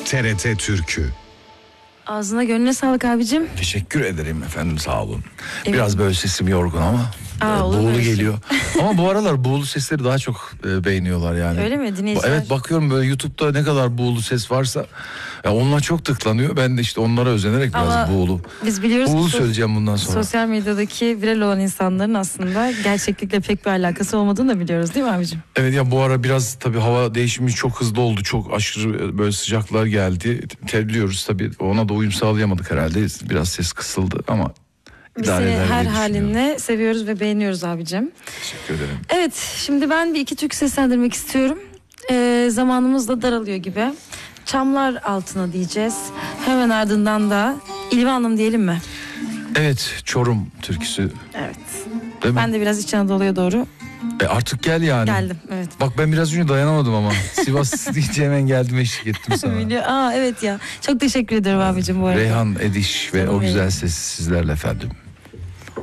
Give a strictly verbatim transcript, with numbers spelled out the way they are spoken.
T R T Türkü. Ağzına gönlüne sağlık abicim. Teşekkür ederim efendim, sağ olun. Evet. Biraz böyle sesim yorgun ama Aa, e, olur buğulu mu? geliyor. Ama bu aralar buğulu sesleri daha çok e, beğeniyorlar yani. Öyle mi dinleyiciler? Evet, bakıyorum böyle YouTube'da ne kadar buğulu ses varsa ya onlar çok tıklanıyor. Ben de işte onlara özenerek biraz Ama buğulu. Biz biliyoruz Buğulu ki sos- söyleyeceğim bundan sonra. sosyal medyadaki viral olan insanların aslında gerçeklikle pek bir alakası olmadığını da biliyoruz değil mi abicim? Evet ya, bu ara biraz tabii hava değişimi çok hızlı oldu. Çok aşırı böyle sıcaklar geldi. Terliyoruz tabii, ona da uyum sağlayamadık herhalde. Biraz ses kısıldı ama Biz idare seni eder her diye düşünüyorum. halinle seviyoruz ve beğeniyoruz abicim. Teşekkür ederim. Evet, şimdi ben bir iki türkü seslendirmek istiyorum. Ee, zamanımız da daralıyor gibi. Çamlar altına diyeceğiz. Hemen ardından da İlvi Hanım diyelim mi? Evet, Çorum türküsü. Evet. Değil mi? Ben de biraz İç Anadolu'ya doğru E artık gel yani. geldim. Evet. Bak ben biraz önce dayanamadım ama. Sivas deyince hemen geldim, eşlik ettim sana. Biliyor- Aa evet ya. Çok teşekkür ederim abicim bu arada. Reyhan Ediş ve Canım o güzel benim. sesi sizlerle efendim.